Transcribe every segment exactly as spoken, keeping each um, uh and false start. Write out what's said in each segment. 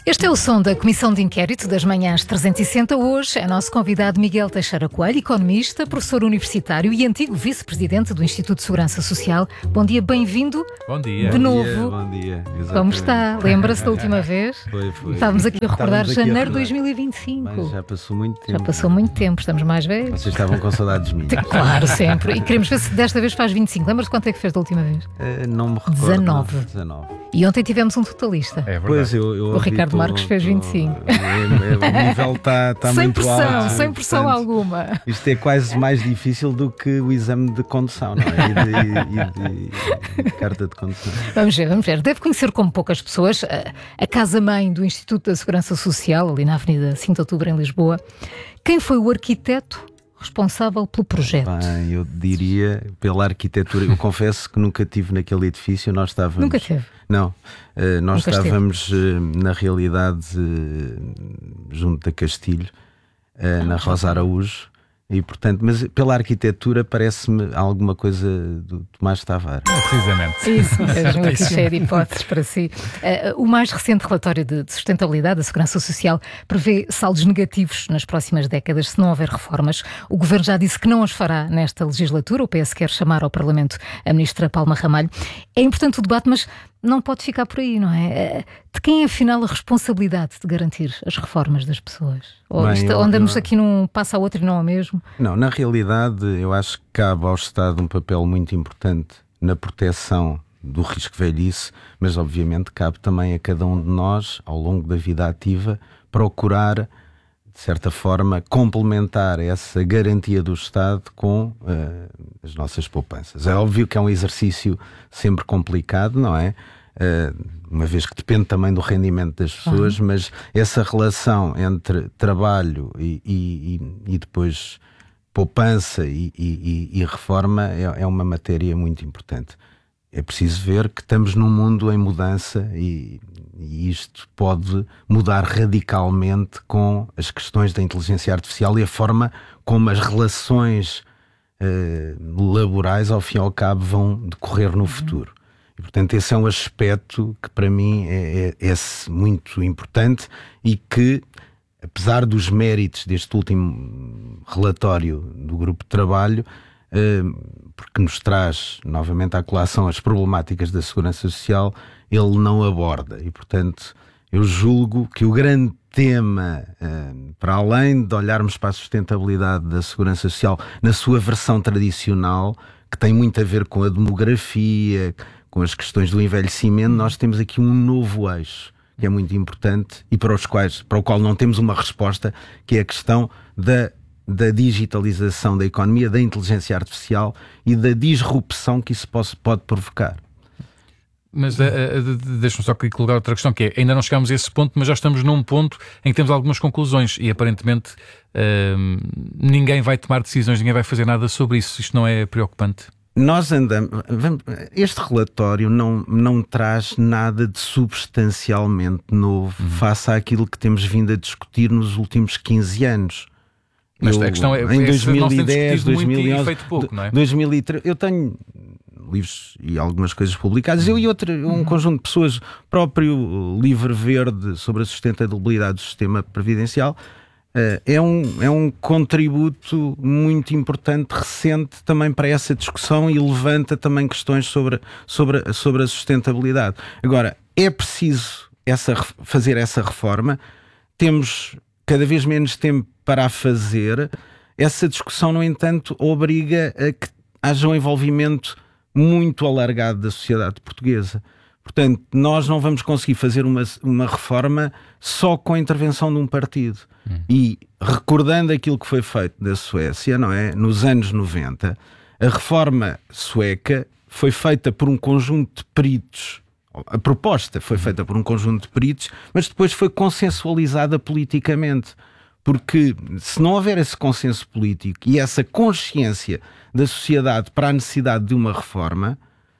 Este é o som da Comissão de Inquérito das Manhãs trezentos e sessenta. Hoje é nosso convidado Miguel Teixeira Coelho, economista, professor universitário e antigo vice-presidente do Instituto de Segurança Social. Bom dia, bem-vindo. Bom dia. De bom novo. Dia, bom dia. Exatamente. Como está? Lembra-se da última vez? Foi, foi. Estávamos aqui a recordar aqui a janeiro de recordar. dois mil e vinte e cinco. Mas já passou muito tempo. Já passou muito tempo, estamos mais velhos. Vocês estavam com saudades minhas. Claro, sempre. E queremos ver se desta vez faz vinte e cinco. Lembra-se quanto é que fez da última vez? Uh, não me recordo. dezanove. dezanove. E ontem tivemos um totalista. É verdade. Pois, eu, eu o Ricardo tô, Marques fez vinte e cinco. Tô, é, é, o nível está tá sem muito pressão, alto. sem pressão Portanto, alguma. Isto é quase mais difícil do que o exame de condução, não é? E de, e de, e de carta de condução. Vamos ver, vamos ver. Deve conhecer como poucas pessoas a, a casa-mãe do Instituto da Segurança Social, ali na Avenida cinco de Outubro, em Lisboa. Quem foi o arquiteto responsável pelo projeto? Bem, eu diria pela arquitetura. Eu confesso que nunca estive naquele edifício. Nós estávamos. Nunca teve? Não. Uh, nós Nunca estávamos, uh, na realidade, uh, junto da Castilho, uh, na Rosa Araújo. E, portanto, mas pela arquitetura parece-me alguma coisa do Tomás Tavares. Precisamente. Isso mesmo, aqui cheio de hipóteses para si. Uh, o mais recente relatório de, de sustentabilidade da Segurança Social prevê saldos negativos nas próximas décadas se não houver reformas. O Governo já disse que não as fará nesta legislatura. O P S quer chamar ao Parlamento a Ministra Palma Ramalho. É importante o debate, mas não pode ficar por aí, não é? De quem é, afinal, a responsabilidade de garantir as reformas das pessoas? Ou Bem, isto, eu, andamos eu... aqui num passa a outro e não ao mesmo? Não, na realidade, eu acho que cabe ao Estado um papel muito importante na proteção do risco de velhice, mas obviamente cabe também a cada um de nós, ao longo da vida ativa, procurar, de certa forma, complementar essa garantia do Estado com uh, as nossas poupanças. É óbvio que é um exercício sempre complicado, não é? Uh, uma vez que depende também do rendimento das pessoas, uhum. Mas essa relação entre trabalho e, e, e depois poupança e, e, e reforma é, é uma matéria muito importante. É preciso ver que estamos num mundo em mudança e, e isto pode mudar radicalmente com as questões da inteligência artificial e a forma como as relações eh, laborais, ao fim e ao cabo, vão decorrer no futuro. E, portanto, esse é um aspecto que para mim é, é, é muito importante e que, apesar dos méritos deste último relatório do grupo de trabalho, porque nos traz novamente à colação as problemáticas da segurança social, ele não aborda. E, portanto, eu julgo que o grande tema, para além de olharmos para a sustentabilidade da segurança social na sua versão tradicional, que tem muito a ver com a demografia, com as questões do envelhecimento, nós temos aqui um novo eixo que é muito importante e para, os quais, para o qual não temos uma resposta, que é a questão da da digitalização da economia, da inteligência artificial e da disrupção que isso pode, pode provocar. Mas uh, uh, deixa-me só aqui colocar outra questão, que é, ainda não chegámos a esse ponto, mas já estamos num ponto em que temos algumas conclusões e aparentemente uh, ninguém vai tomar decisões, ninguém vai fazer nada sobre isso. Isto não é preocupante? Nós andamos... Vamos, este relatório não, não traz nada de substancialmente novo uhum. face àquilo que temos vindo a discutir nos últimos quinze anos. Mas eu, a questão é, em dois mil e dez, dois mil e onze, feito pouco, não é? dois mil e treze, eu tenho livros e algumas coisas publicadas, eu e outro, um uhum. conjunto de pessoas, próprio livro verde sobre a sustentabilidade do sistema previdencial, uh, é, um, é um contributo muito importante, recente também para essa discussão e levanta também questões sobre, sobre, sobre a sustentabilidade. Agora, é preciso essa, fazer essa reforma, temos cada vez menos tempo para a fazer. Essa discussão, no entanto, obriga a que haja um envolvimento muito alargado da sociedade portuguesa. Portanto, nós não vamos conseguir fazer uma, uma reforma só com a intervenção de um partido. Hum. E recordando aquilo que foi feito da Suécia, não é? Nos anos noventa, a reforma sueca foi feita por um conjunto de peritos. A proposta foi feita por um conjunto de peritos, mas depois foi consensualizada politicamente. Porque se não houver esse consenso político e essa consciência da sociedade para a necessidade de uma reforma,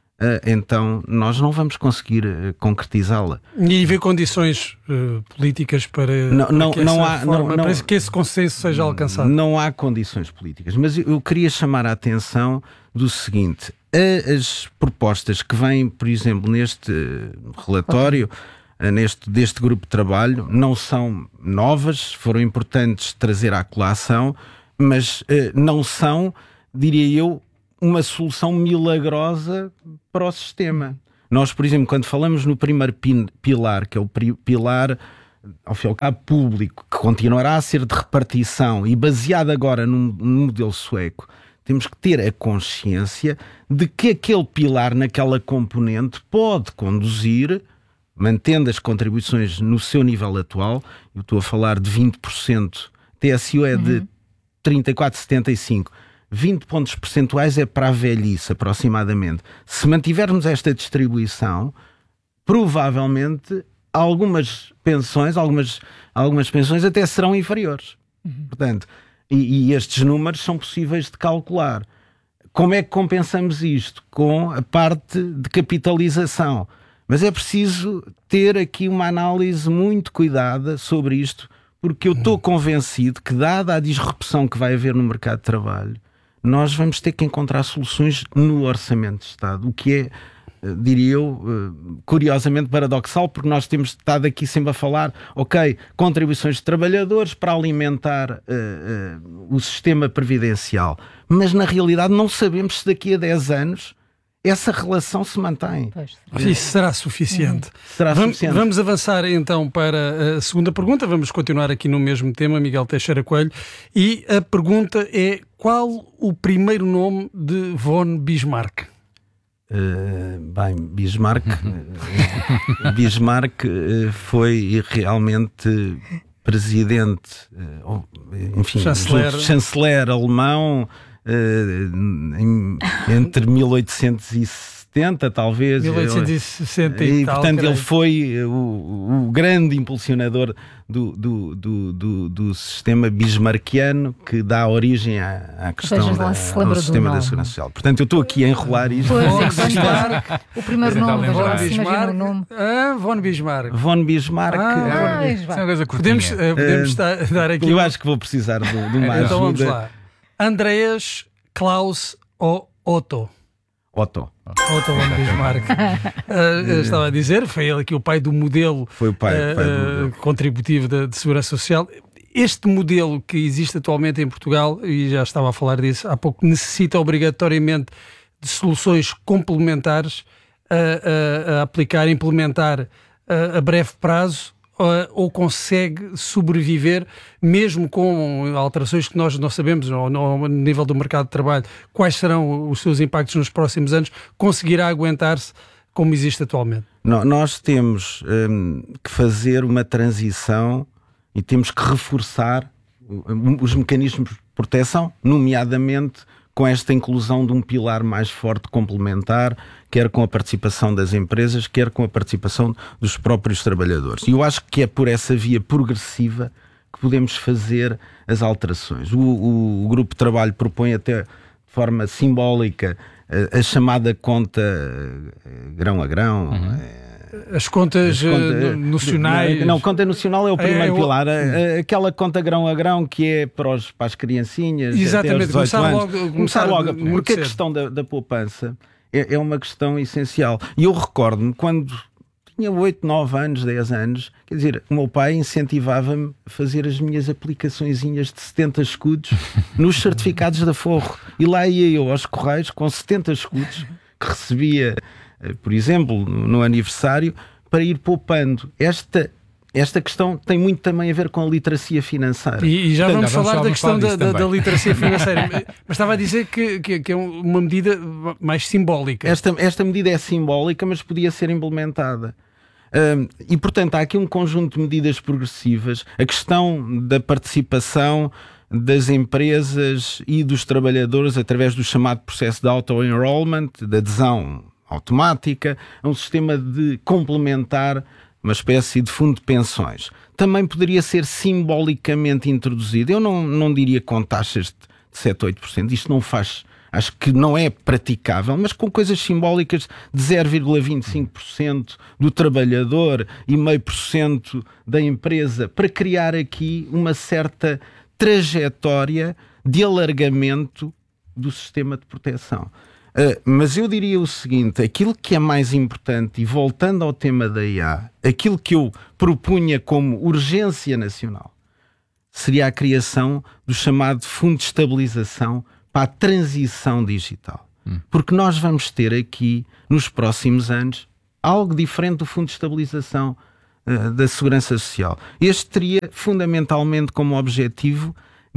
então nós não vamos conseguir concretizá-la. E haver condições uh, políticas para, não, não, para que não essa há, reforma, não, não, para que esse consenso seja alcançado. Não há condições políticas, mas eu queria chamar a atenção do seguinte: as propostas que vêm, por exemplo, neste relatório, neste, deste grupo de trabalho não são novas, foram importantes trazer à colação, mas uh, não são, diria eu, uma solução milagrosa para o sistema. Nós, por exemplo, quando falamos no primeiro pilar, que é o pilar, ao fim e ao cabo, público, que continuará a ser de repartição e baseado agora num, num modelo sueco, temos que ter a consciência de que aquele pilar naquela componente pode conduzir, mantendo as contribuições no seu nível atual, eu estou a falar de vinte por cento, T S U é de uhum. trinta e quatro vírgula setenta e cinco, vinte pontos percentuais é para a velhice, aproximadamente. Se mantivermos esta distribuição, provavelmente algumas pensões, algumas, algumas pensões até serão inferiores. Uhum. Portanto, e, e estes números são possíveis de calcular. Como é que compensamos isto? Com a parte de capitalização. Mas é preciso ter aqui uma análise muito cuidada sobre isto, porque eu estou convencido que, dada a disrupção que vai haver no mercado de trabalho, nós vamos ter que encontrar soluções no Orçamento de Estado, o que é, diria eu, curiosamente paradoxal, porque nós temos estado aqui sempre a falar, ok, contribuições de trabalhadores para alimentar uh, uh, o sistema previdencial, mas na realidade não sabemos se daqui a dez anos essa relação se mantém. Pois. Isso será suficiente. Uhum. Será vamos, suficiente. Vamos avançar então para a segunda pergunta. Vamos continuar aqui no mesmo tema, Miguel Teixeira Coelho. E a pergunta é: qual o primeiro nome de von Bismarck? Uh, bem, Bismarck, Bismarck uh, foi realmente presidente, uh, enfim, chanceler, chanceler alemão. Uh, em, entre mil oitocentos e setenta, talvez. mil oitocentos e sessenta e, e tal, portanto, creio. Ele foi o, o grande impulsionador do, do, do, do, do sistema bismarckiano, que dá origem à, à questão da, ao sistema da Segurança Social. Portanto, eu estou aqui a enrolar isto. Pois, é, o primeiro nome, von Bismarck. Bismarck. O nome. Ah, von Bismarck. Von Bismarck. Ah, ah, é uma coisa podemos, podemos uh, dar aqui. Eu acho que vou precisar de, de uma então ajuda. Vamos lá. Andreas, Klaus ou Otto? Otto. Otto von Bismarck. uh, estava a dizer, foi ele aqui o pai do modelo, foi o pai, uh, pai do modelo. contributivo de, de segurança social. Este modelo que existe atualmente em Portugal, e já estava a falar disso há pouco, necessita obrigatoriamente de soluções complementares a, a, a aplicar, implementar a, a breve prazo, ou consegue sobreviver mesmo com alterações que nós não sabemos ou no nível do mercado de trabalho, quais serão os seus impactos nos próximos anos, conseguirá aguentar-se como existe atualmente? Não, nós temos hum, que fazer uma transição e temos que reforçar os mecanismos de proteção, nomeadamente com esta inclusão de um pilar mais forte complementar, quer com a participação das empresas, quer com a participação dos próprios trabalhadores. E eu acho que é por essa via progressiva que podemos fazer as alterações. O, o, o grupo de trabalho propõe até de forma simbólica a, a chamada conta grão a grão. Uhum. As contas, As contas nacionais... Não, não, conta nacional é o primeiro é, eu... pilar. Aquela conta grão a grão que é para, os, para as criancinhas. Exatamente, até aos começar anos. logo. Começar, começar logo, porque a questão da, da poupança é, é uma questão essencial. E eu recordo-me quando tinha oito, nove anos, dez anos, quer dizer, o meu pai incentivava-me a fazer as minhas aplicaçõezinhas de setenta escudos nos certificados da Forro. E lá ia eu aos Correios com setenta escudos que recebia, por exemplo, no aniversário, para ir poupando. Esta, esta questão tem muito também a ver com a literacia financeira. E, e já Portanto, vamos já vamos falar da questão da, da, da literacia financeira. Mas estava a dizer que, que, que é uma medida mais simbólica. Esta, esta medida é simbólica, mas podia ser implementada. Um, e, portanto, há aqui um conjunto de medidas progressivas. A questão da participação das empresas e dos trabalhadores através do chamado processo de auto-enrollment, de adesão automática, a um sistema de complementar, uma espécie de fundo de pensões. Também poderia ser simbolicamente introduzido. Eu não, não diria com taxas de sete, oito por cento. Isto não faz... Acho que não é praticável, mas com coisas simbólicas de zero vírgula vinte e cinco por cento do trabalhador e zero vírgula cinco por cento da empresa, para criar aqui uma certa trajetória de alargamento do sistema de proteção. Uh, mas eu diria o seguinte, aquilo que é mais importante, e voltando ao tema da I A, aquilo que eu propunha como urgência nacional, seria a criação do chamado Fundo de Estabilização para a Transição Digital. Hum. Porque nós vamos ter aqui, nos próximos anos, algo diferente do Fundo de Estabilização uh, da Segurança Social. Este teria, fundamentalmente, como objetivo,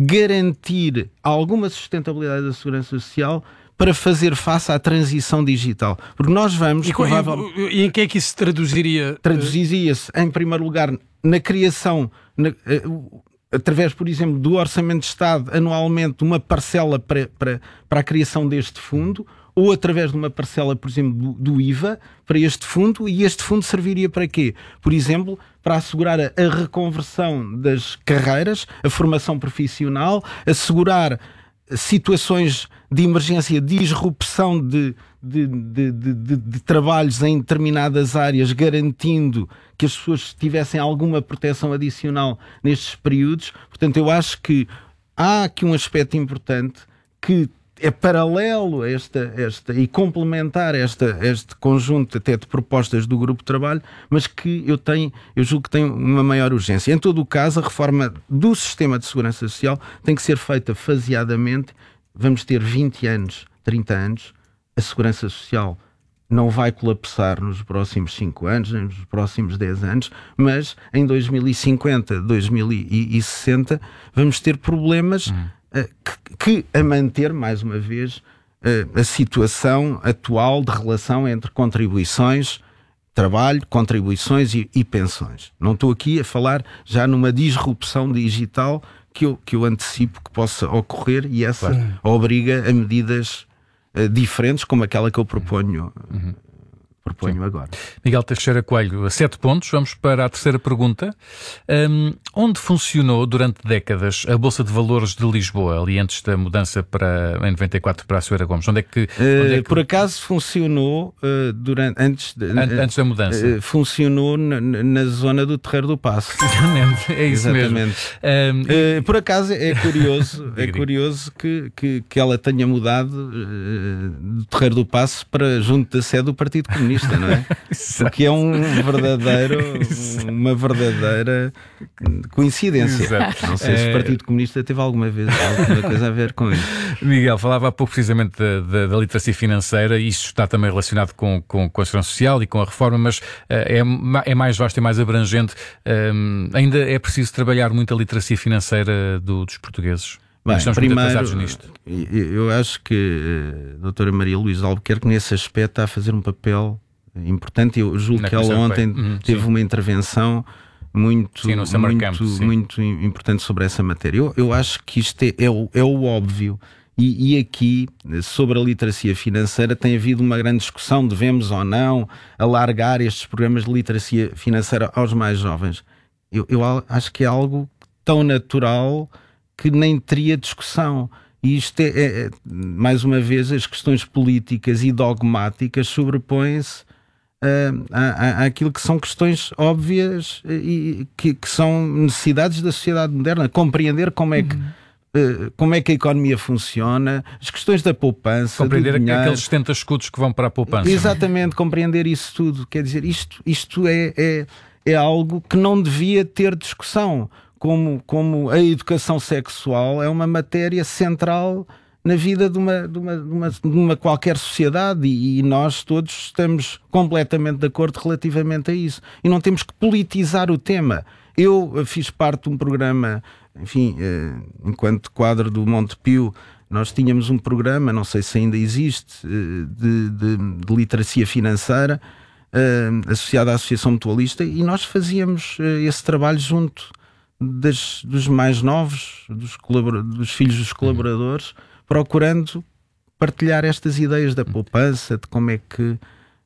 garantir alguma sustentabilidade da Segurança Social para fazer face à transição digital. Porque nós vamos... E, provavelmente... e em que é que isso se traduziria? Traduziria-se, em primeiro lugar, na criação, na, uh, através, por exemplo, do Orçamento de Estado, anualmente, uma parcela para, para, para a criação deste fundo, ou através de uma parcela, por exemplo, do, do I V A, para este fundo, e este fundo serviria para quê? Por exemplo, para assegurar a, a reconversão das carreiras, a formação profissional, assegurar situações de emergência, de disrupção de, de, de, de, de, de trabalhos em determinadas áreas, garantindo que as pessoas tivessem alguma proteção adicional nestes períodos. Portanto, eu acho que há aqui um aspecto importante que é paralelo a esta, esta e complementar esta, este conjunto até de propostas do Grupo de Trabalho, mas que eu tenho, eu julgo que tem uma maior urgência. Em todo o caso, a reforma do sistema de segurança social tem que ser feita faseadamente. Vamos ter vinte anos, trinta anos, a segurança social não vai colapsar nos próximos cinco anos, nem nos próximos dez anos, mas em dois mil e cinquenta, dois mil e sessenta vamos ter problemas hum. Que, que a manter, mais uma vez, a situação atual de relação entre contribuições, trabalho, contribuições e, e pensões. Não estou aqui a falar já numa disrupção digital que eu, que eu antecipo que possa ocorrer, e essa claro. Obriga a medidas uh, diferentes, como aquela que eu proponho. Uhum. Proponho agora. Miguel Teixeira Coelho, a sete pontos. Vamos para a terceira pergunta. Um, onde funcionou durante décadas a Bolsa de Valores de Lisboa, ali antes da mudança para, em noventa e quatro para a Soeira Gomes? Onde é que, onde é que... Por acaso funcionou uh, durante, antes, de, An antes da mudança? Uh, funcionou na, na zona do Terreiro do Paço. Exatamente, é isso Exatamente. mesmo. Um... Uh, por acaso é curioso, é curioso que, que, que ela tenha mudado uh, do Terreiro do Paço para junto da sede do Partido Comunista. Não é? Porque é um verdadeiro, uma verdadeira coincidência. Exato. Não sei se o Partido Comunista teve alguma vez alguma coisa a ver com isso. Miguel, falava há pouco precisamente da, da, da literacia financeira, e isso está também relacionado com, com, com a segurança social e com a reforma, mas uh, é, é mais vasto e mais abrangente. Um, ainda é preciso trabalhar muito a literacia financeira do, dos portugueses? Bem, primeiro, nisto. Eu acho que a doutora Maria Luísa Albuquerque, nesse aspecto, está a fazer um papel importante. Eu julgo Na que ela ontem uhum, teve sim. uma intervenção muito, sim, muito, Camp, muito importante sobre essa matéria. Eu, eu acho que isto é, é, o, é o óbvio. E, e aqui, sobre a literacia financeira, tem havido uma grande discussão: devemos ou não alargar estes programas de literacia financeira aos mais jovens. Eu, eu acho que é algo tão natural que nem teria discussão. E isto é, é, mais uma vez, as questões políticas e dogmáticas sobrepõem-se uh, à, àquilo que são questões óbvias e que, que são necessidades da sociedade moderna. Compreender como é que uhum. uh, como é que a economia funciona, as questões da poupança, compreender do dinheiro, aqueles setenta escudos que vão para a poupança. Exatamente, compreender isso tudo. Quer dizer, isto, isto é, é, é algo que não devia ter discussão. Como, como a educação sexual é uma matéria central na vida de uma, de uma, de uma, de uma qualquer sociedade, e, e nós todos estamos completamente de acordo relativamente a isso. E não temos que politizar o tema. Eu fiz parte de um programa, enfim, eh, enquanto quadro do Montepio, nós tínhamos um programa, não sei se ainda existe, eh, de, de, de literacia financeira, eh, associado à Associação Mutualista, e nós fazíamos eh, esse trabalho junto Das, dos mais novos, dos, dos filhos dos colaboradores, procurando partilhar estas ideias da poupança, de como é que uh,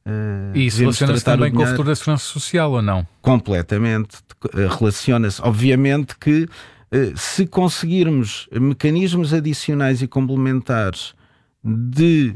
e isso relaciona-se também com o futuro da segurança social, ou não? Completamente. Uh, relaciona-se. Obviamente que uh, se conseguirmos mecanismos adicionais e complementares de,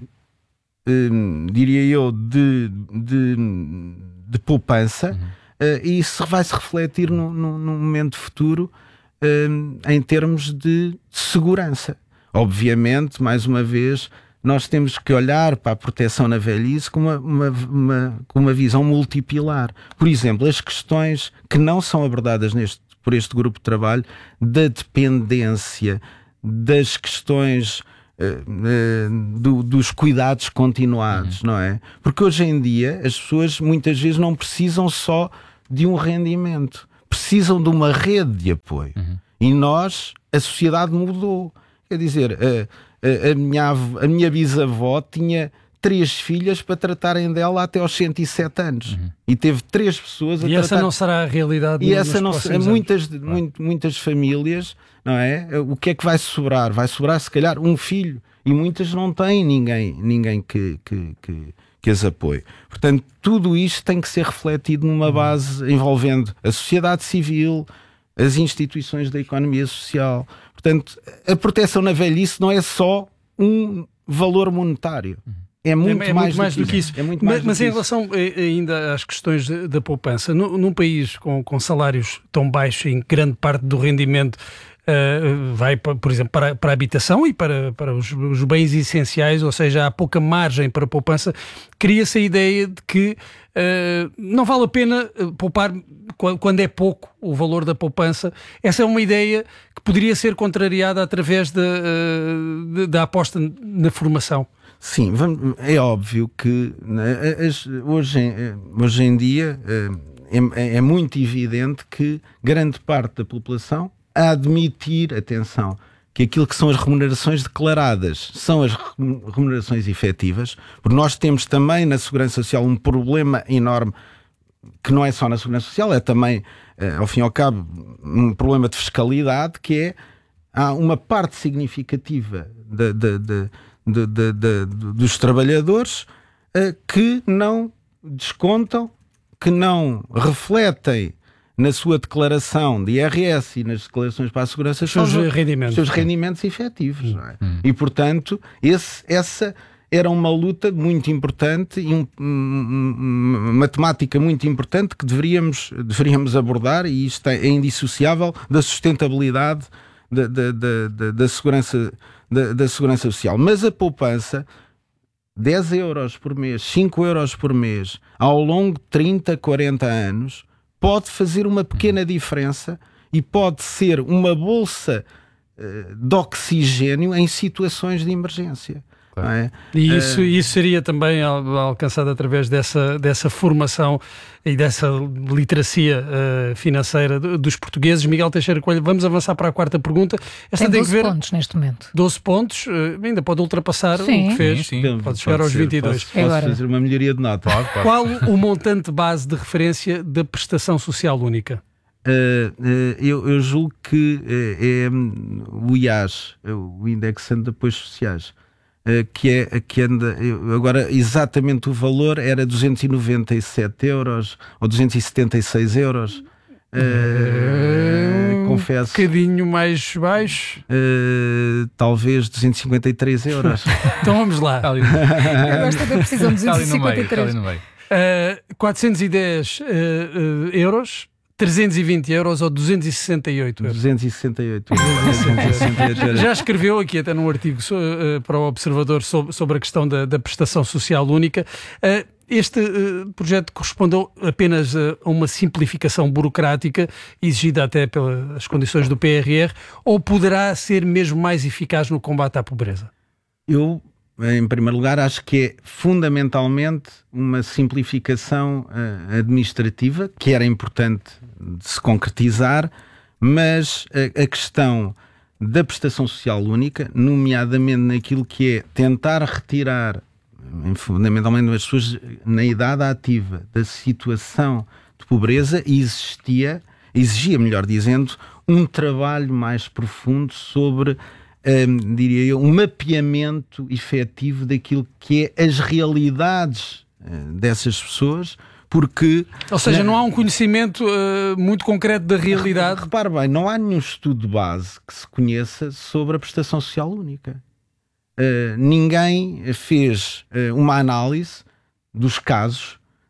uh, diria eu, de, de, de poupança, uhum. Uh, e isso vai se refletir no, no, no momento futuro uh, em termos de segurança. Obviamente, mais uma vez, nós temos que olhar para a proteção na velhice com uma, uma, uma, com uma visão multipilar. Por exemplo, as questões que não são abordadas neste, por este grupo de trabalho, da dependência, das questões uh, uh, do, dos cuidados continuados, uhum. não é? Porque hoje em dia as pessoas muitas vezes não precisam só de um rendimento, precisam de uma rede de apoio. Uhum. E nós, a sociedade mudou. Quer dizer, a, a, a, minha, a minha bisavó tinha três filhas para tratarem dela até aos cento e sete anos. Uhum. E teve três pessoas a e tratar... essa não será a realidade. E essa não será. Muitas, muito, muitas famílias, não é? O que é que vai sobrar? Vai sobrar, se calhar, um filho. E muitas não têm ninguém, ninguém que, que, que, que as apoie. Portanto, tudo isto tem que ser refletido numa base envolvendo a sociedade civil, as instituições da economia social. Portanto, a proteção na velhice não é só um valor monetário. É muito, é, é mais, muito mais do do que isso. É muito mas mais mas do que em isso. relação ainda às questões da poupança, num, num país com, com salários tão baixos, em grande parte do rendimento uh, vai, por exemplo, para, para a habitação e para, para os, os bens essenciais, ou seja, há pouca margem para a poupança, cria-se a ideia de que uh, não vale a pena poupar quando é pouco o valor da poupança. Essa é uma ideia que poderia ser contrariada através da, uh, da aposta na formação. Sim, é óbvio que né, hoje, hoje em dia é, é muito evidente que grande parte da população a admitir, atenção, que aquilo que são as remunerações declaradas são as remunerações efetivas, porque nós temos também na Segurança Social um problema enorme, que não é só na Segurança Social, é também, ao fim e ao cabo, um problema de fiscalidade, que é, há uma parte significativa da... da, da De, de, de, de, dos trabalhadores uh, que não descontam, que não refletem na sua declaração de I R S e nas declarações para a segurança os seus rendimentos, seus rendimentos efetivos. Não é? Hum. E, portanto, esse, essa era uma luta muito importante e um, um, uma temática muito importante que deveríamos, deveríamos abordar, e isto é indissociável da sustentabilidade da, da, da, da, da segurança Da, da segurança social. Mas a poupança, dez euros por mês, cinco euros por mês, ao longo de trinta, quarenta anos, pode fazer uma pequena diferença e pode ser uma bolsa uh, de oxigênio em situações de emergência. Claro. Não é? E isso, uh, isso seria também alcançado através dessa, dessa formação e dessa literacia uh, financeira dos portugueses. Miguel Teixeira Coelho, vamos avançar para a quarta pergunta. Esta tem tem doze que ver... pontos neste momento. doze pontos, uh, ainda pode ultrapassar sim. o que fez. Sim, sim. Pode chegar aos ser, vinte e dois. Posso, posso Agora. fazer uma melhoria de nota. Pode, pode. Qual o montante base de referência da prestação social única? Uh, uh, eu, eu julgo que uh, é um, o I A S, o Indexante de Apoios Sociais. Uh, que é que anda eu, agora exatamente o valor era duzentos e noventa e sete euros ou duzentos e setenta e seis euros. Uh, um confesso. Um bocadinho mais baixo. Uh, talvez duzentos e cinquenta e três euros. Então vamos lá. Eu gosto da precisão de duzentos e cinquenta e três. Uh, quatrocentos e dez uh, uh, euros. trezentos e vinte euros ou duzentos e sessenta e oito euros? duzentos e sessenta e oito euros. Já escreveu aqui até num artigo uh, para o Observador sobre, sobre a questão da, da prestação social única. Uh, este uh, projeto correspondeu apenas a uma simplificação burocrática exigida até pelas condições do P R R, ou poderá ser mesmo mais eficaz no combate à pobreza? Eu, em primeiro lugar, acho que é fundamentalmente uma simplificação uh, administrativa, que era importante de se concretizar, mas a, a questão da prestação social única, nomeadamente naquilo que é tentar retirar, fundamentalmente as pessoas na idade ativa, da situação de pobreza, existia, exigia, melhor dizendo, um trabalho mais profundo sobre... Um, diria eu, um mapeamento efetivo daquilo que é as realidades uh, dessas pessoas, porque... Ou seja, não há um conhecimento uh, muito concreto da realidade. Repare bem, não há nenhum estudo de base que se conheça sobre a prestação social única. Uh, ninguém fez uh, uma análise dos casos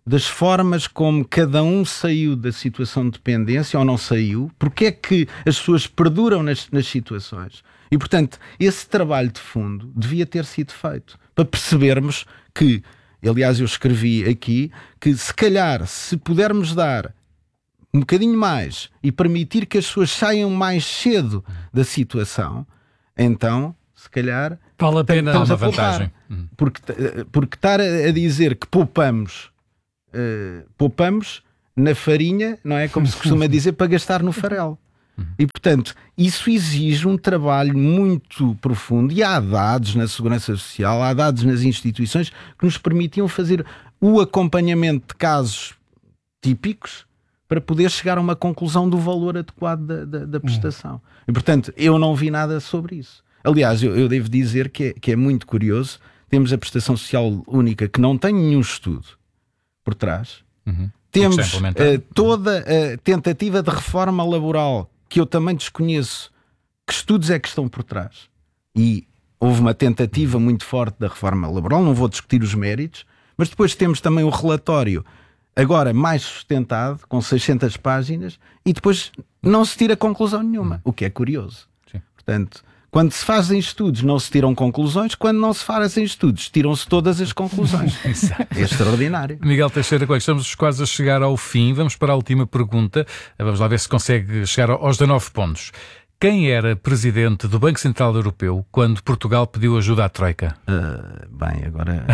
das formas como cada um saiu da situação de dependência ou não saiu, porque é que as pessoas perduram nas, nas situações. E, portanto, esse trabalho de fundo devia ter sido feito para percebermos que, aliás, eu escrevi aqui, que se calhar, se pudermos dar um bocadinho mais e permitir que as pessoas saiam mais cedo da situação, então, se calhar, vale a pena, estamos uma a poupar. vantagem. Porque, porque estar a dizer que poupamos, uh, poupamos na farinha, não é? Como se costuma dizer, para gastar no farelo. E, portanto, isso exige um trabalho muito profundo, e há dados na Segurança Social, há dados nas instituições que nos permitiam fazer o acompanhamento de casos típicos para poder chegar a uma conclusão do valor adequado da, da, da prestação. E, portanto, eu não vi nada sobre isso. Aliás, eu, eu devo dizer que é, que é muito curioso, temos a prestação social única que não tem nenhum estudo por trás, Uhum. temos uh, toda a tentativa de reforma laboral que eu também desconheço que estudos é que estão por trás. E houve uma tentativa muito forte da reforma laboral, não vou discutir os méritos, mas depois temos também o relatório, agora mais sustentado, com seiscentas páginas, e depois não se tira conclusão nenhuma, o que é curioso. Sim. Portanto, quando se fazem estudos não se tiram conclusões, quando não se fazem estudos tiram-se todas as conclusões. É extraordinário. Miguel Teixeira Coelho, estamos quase a chegar ao fim. Vamos para a última pergunta. Vamos lá ver se consegue chegar aos dezenove pontos. Quem era presidente do Banco Central Europeu quando Portugal pediu ajuda à Troika? Uh, bem, agora...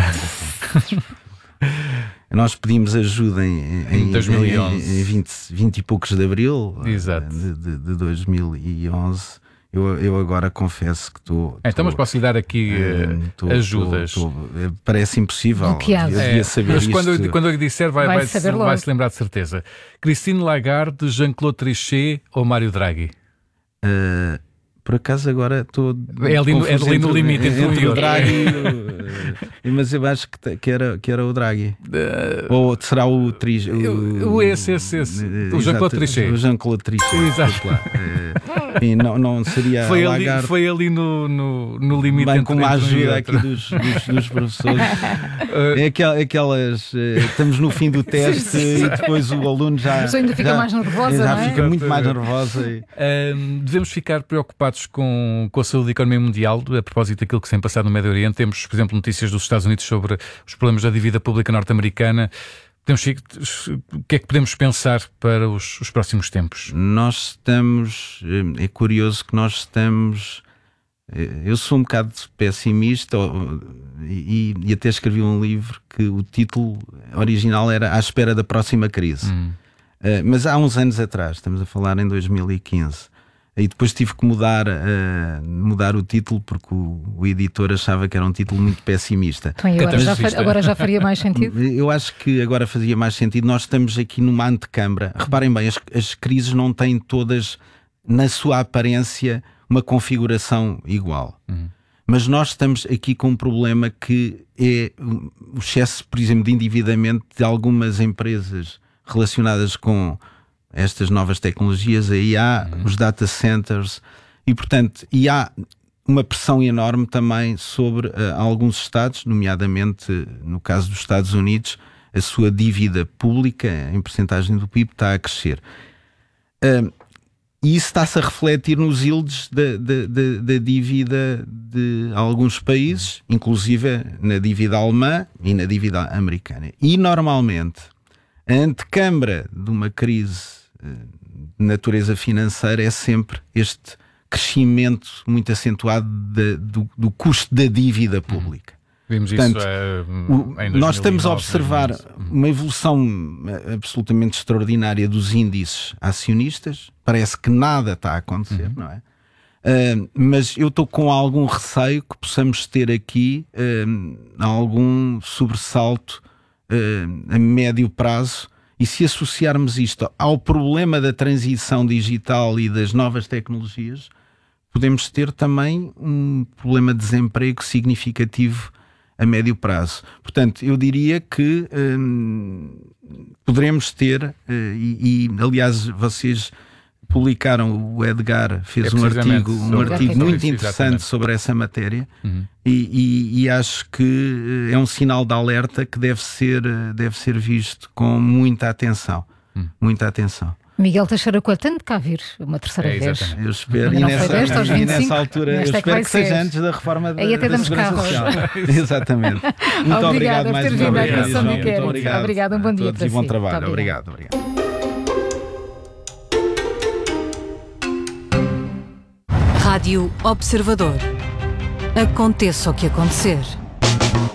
Nós pedimos ajuda em, em, em dois mil e onze. Em, em vinte, vinte e poucos de abril. Exato. De, de, de dois mil e onze. Eu, eu agora confesso que estou... Então, mas posso lhe dar aqui uh, tô, ajudas? Tô, tô, parece impossível. Bloqueado. Eu devia é, saber mas isto. quando eu, quando eu lhe disser, vai, vai, vai, saber se, vai se lembrar de certeza. Christine Lagarde, Jean-Claude Trichet ou Mário Draghi? Uh, por acaso agora estou... É ali, no, é ali no limite entre, entre um o Draghi, uh, mas eu acho que, que, era, que era o Draghi. Uh, ou será o Trichet? O, o esse, esse, esse. Uh, o Jean-Claude Trichet. O Jean-Claude Trichet. Exato. E não, não seria foi, ali, foi ali no, no, no limite bem, entre com a ajuda um aqui dos, dos, dos professores. É aquelas. Estamos no fim do teste sim, sim, sim. E depois o aluno já. Mas ainda fica já, mais nervosa. Já não é? fica muito mais nervosa. Um, devemos ficar preocupados com, com a saúde da economia mundial, a propósito daquilo que se tem passado no Médio Oriente. Temos, por exemplo, notícias dos Estados Unidos sobre os problemas da dívida pública norte-americana. Temos, o que é que podemos pensar para os, os próximos tempos? Nós estamos... É curioso que nós estamos... Eu sou um bocado pessimista e, e até escrevi um livro que o título original era À Espera da Próxima Crise. Hum. Mas há uns anos atrás, estamos a falar em dois mil e quinze, e depois tive que mudar, uh, mudar o título porque o, o editor achava que era um título muito pessimista. Então, agora, já far, agora já faria mais sentido? Eu acho que agora fazia mais sentido. Nós estamos aqui numa antecâmara. Reparem bem, as, as crises não têm todas, na sua aparência, uma configuração igual. Uhum. Mas nós estamos aqui com um problema que é o excesso, por exemplo, de endividamento de algumas empresas relacionadas com estas novas tecnologias. Aí há uhum. os data centers e, portanto, e há uma pressão enorme também sobre uh, alguns Estados, nomeadamente no caso dos Estados Unidos, a sua dívida pública em percentagem do P I B está a crescer. Uh, e isso está-se a refletir nos yields da, da, da, da dívida de alguns países, inclusive na dívida alemã e na dívida americana. E, normalmente, a antecâmara de uma crise de natureza financeira é sempre este crescimento muito acentuado de, do, do custo da dívida pública. Vimos Portanto, isso é, o, em dois mil e nove, nós estamos a observar uma evolução absolutamente extraordinária dos índices acionistas. Parece que nada está a acontecer, uhum. não é? Uh, mas eu estou com algum receio que possamos ter aqui uh, algum sobressalto uh, a médio prazo. E se associarmos isto ao problema da transição digital e das novas tecnologias, podemos ter também um problema de desemprego significativo a médio prazo. Portanto, eu diria que hum, poderemos ter, uh, e, e aliás vocês publicaram, o Edgar fez É um artigo, um sobre- artigo muito Exatamente. interessante sobre essa matéria. Uhum. E, e- e acho que é um sinal de alerta que deve ser, deve ser visto com muita atenção. Hum. Muita atenção. Miguel Teixeira Coelho, tem de cá vir uma terceira É, vez. exatamente. Eu espero, Ainda e não foi nessa, desta, aos e vinte e cinco, nessa altura, eu nesta é que espero vai que seja ser. antes da reforma da, Aí até da damos Segurança carros. Social. Exatamente. Muito Obrigada obrigado por mais ter uma vindo à vez. Comissão de João. Inquérito. Muito obrigado. Obrigada, um bom a dia todos para e bom si. trabalho. Muito Obrigado, obrigado. Rádio Observador. Aconteça o que acontecer.